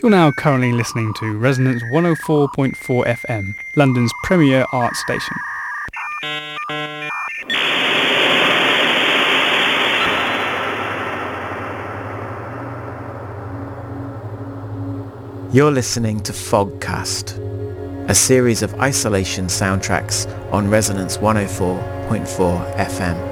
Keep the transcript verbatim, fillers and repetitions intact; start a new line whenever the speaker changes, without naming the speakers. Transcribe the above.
You're now currently listening to Resonance one oh four point four F M, London's premier art station.
You're listening to Fogcast, a series of isolation soundtracks on Resonance one oh four point four F M.